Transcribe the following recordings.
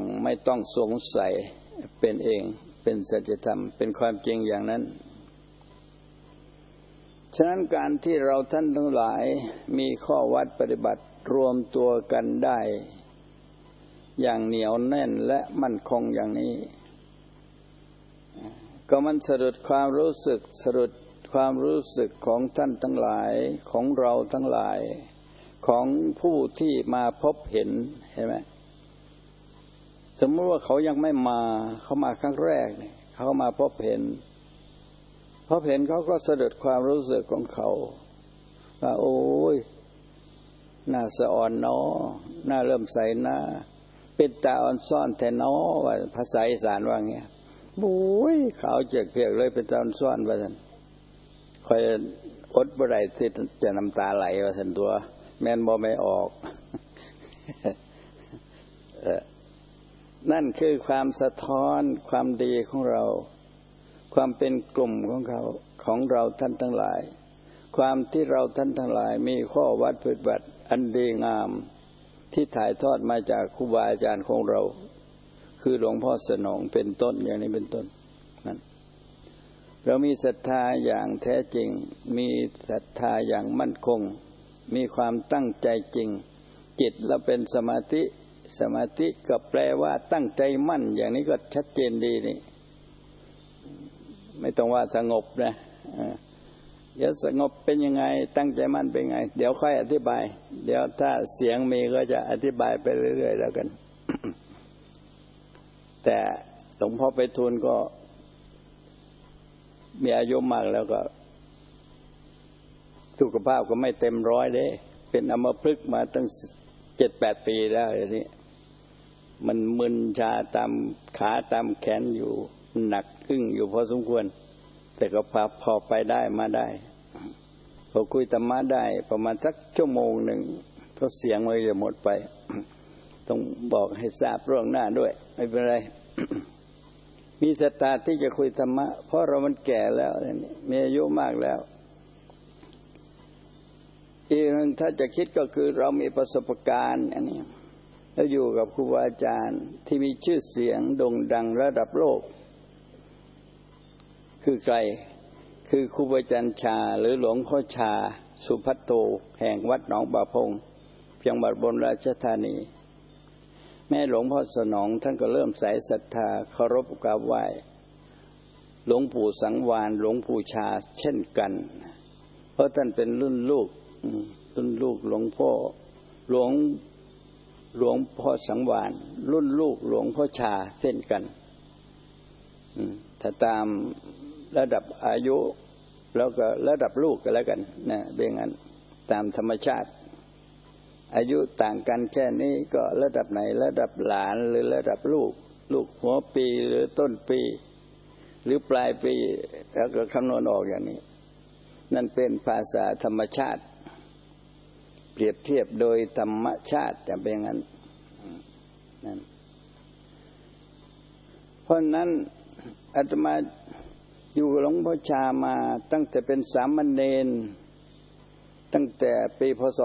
ไม่ต้องสงสัยเป็นเองเป็นสัจธรรมเป็นความจริงอย่างนั้นฉะนั้นการที่เราท่านทั้งหลายมีข้อวัดปฏิบัติรวมตัวกันได้อย่างเหนียวแน่นและมั่นคงอย่างนี้ก็มันสะดุดความรู้สึกของท่านทั้งหลายของเราทั้งหลายของผู้ที่มาพบเห็นเห็นไหมสมมติว่าเขายังไม่มาเขามาครั้งแรกเนี่ยเขามาพบเห็นเขาก็สะดุดความรู้สึกของเขาว่าโอ้ยหน้าสะอ่อนน้อหน้าเริ่มใสหน้าเป็นตาอ่อนซ่อนแทนน้อว่าภาษาอีสานว่าเงี้ยบุ้ยขาวเจียกเพียกเลยเป็นตาอ่อนซ่อนว่าซั่นคอยอดบ่ได้ที่จะน้ำตาไหลว่าซั่นตัวแม่นบ่ไม่ออกนั่นคือความสะท้อนความดีของเราความเป็นกลุ่มของเราท่านทั้งหลายความที่เราท่านทั้งหลายมีข้อวัดปฏิบัติอันดีงามที่ถ่ายทอดมาจากครูบาอาจารย์ของเราคือหลวงพ่อสนองเป็นต้นอย่างนี้เป็นต้นนั่นเรามีศรัทธาอย่างแท้จริงมีศรัทธาอย่างมั่นคงมีความตั้งใจจริงจิตแล้วเป็นสมาธิก็แปลว่าตั้งใจมั่นอย่างนี้ก็ชัดเจนดีนี่ไม่ต้องว่าสงบนะเดี๋ยวสงบเป็นยังไงตั้งใจมั่นเป็นไงเดี๋ยวค่อยอธิบายเดี๋ยวถ้าเสียงมีก็จะอธิบายไปเรื่อยๆแล้วกัน แต่หลวงพ่อไปทูลก็มีอายุมากแล้วก็สุขภาพก็ไม่เต็มร้อยเด้เป็นอัมพฤกษ์มาตั้ง 7-8 ปีแล้วอย่างนี้มันมึนชาตามขาตามแขนอยู่หนักอึ้งอยู่พอสมควรแต่ก็พอไปได้มาได้พอคุยธรรมะได้ประมาณสักชั่วโมงหนึ่งก็เสียงมันจะหมดไปต้องบอกให้ทราบล่วงหน้าด้วยไม่เป็นไร มีศรัทธาที่จะคุยธรรมะเพราะเรามันแก่แล้วมีอายุมากแล้วอีกหนึ่งถ้าจะคิดก็คือเรามีประสบการณ์อันนี้แล้วอยู่กับครูบาอาจารย์ที่มีชื่อเสียงโด่งดังระดับโลกคือใครคือครูบาอาจารย์ชาหรือหลวงพ่อชาสุภัตโตแห่งวัดหนองป่าพงจังหวัดอุบลราชธานีแม่หลวงพ่อสนองท่านก็เริ่มใส่ศรัทธาเคารพกราบไหว้หลวงปู่สังวาลหลวงปู่ชาเช่นกันเพราะท่านเป็นรุ่นลูกหลวงพ่อหลวงพ่อสังวาลรุ่นลูกหลวงพ่อชาเช่นกันถ้าตามระดับอายุแล้วก็ระดับลูกก็แล้วกันนะเป็นงั้นตามธรรมชาติอายุต่างกันแค่นี้ก็ระดับไหนระดับหลานหรือระดับลูกหัวปีหรือต้นปีหรือปลายปีแล้วก็คำนวณออกอย่างนี้นั่นเป็นภาษาธรรมชาติเปรียบเทียบโดยธรรมชาติจะเป็นงั้นนั่นเพราะนั้นอาตมาอยู่กับหลวงพ่อชามาตั้งแต่เป็นสามเณรตั้งแต่ปีพ.ศ.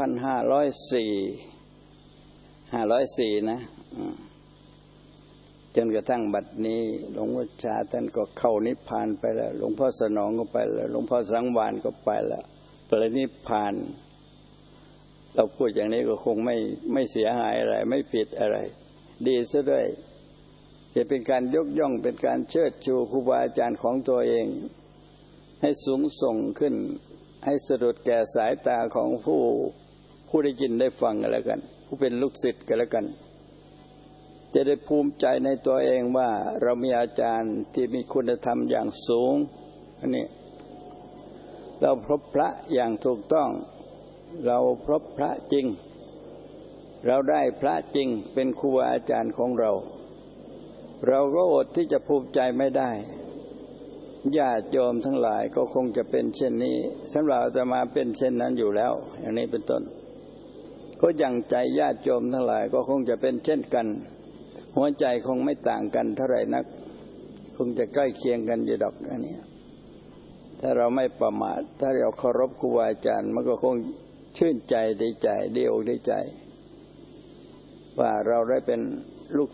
2504นะจนกระทั่งบัดนี้หลวงพ่อชาท่านก็เข้านิพพานไปแล้วหลวงพ่อสนองก็ไปแล้วหลวงพ่อสังวาลก็ไปแล้วปรินิพพานเราพูดอย่างนี้ก็คงไม่เสียหายอะไรไม่ผิดอะไรดีซะด้วยจะเป็นการยกย่องเป็นการเชิดชูครูบาอาจารย์ของตัวเองให้สูงส่งขึ้นให้สะดุดแก่สายตาของผู้ได้ยินได้ฟังกันแล้วกันผู้เป็นลูกศิษย์กันแล้วกันจะได้ภูมิใจในตัวเองว่าเรามีอาจารย์ที่มีคุณธรรมอย่างสูงอันนี้เราพบพระอย่างถูกต้องเราพบพระจริงเราได้พระจริงเป็นครูบาอาจารย์ของเราก็อดที่จะภูมิใจไม่ได้ญาติโยมทั้งหลายก็คงจะเป็นเช่นนี้สำหรับอาตมาเป็นเช่นนั้นอยู่แล้วอย่างนี้เป็นต้นก็ยังใจญาติโยมทั้งหลายก็คงจะเป็นเช่นกันหัวใจคงไม่ต่างกันเท่าไหร่นักคงจะใกล้เคียงกันอยู่ดอกอันนี้ถ้าเราไม่ประมาทถ้าเราเคารพครูบาอาจารย์มันก็คงชื่นใจดีใจดีอกดีใจว่าเราได้เป็น